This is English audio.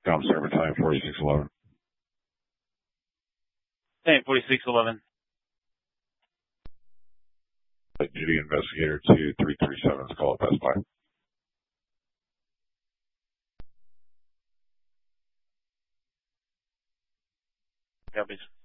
Com Server Time 4611. Hey, 4611. Light Duty Investigator 2337's call at Best Buy. Copies.